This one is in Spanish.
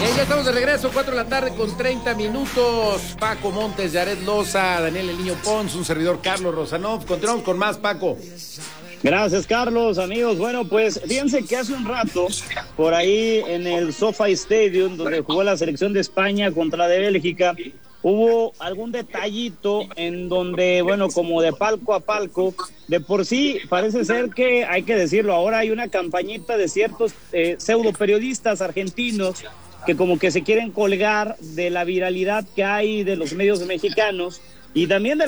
Ya estamos de regreso, 4 de la tarde con 30 minutos. Paco Montes, Yaret Loza, Daniel El Niño Pons, un servidor Carlos Rosanov. Continuamos con más, Paco. Gracias, Carlos, amigos. Bueno, pues fíjense que hace un rato, por ahí en el SoFi Stadium, donde jugó la selección de España contra la de Bélgica, hubo algún detallito en donde, bueno, como de palco a palco, de por sí parece ser que, hay que decirlo, ahora hay una campañita de ciertos pseudo periodistas argentinos que como que se quieren colgar de la viralidad que hay de los medios mexicanos y también de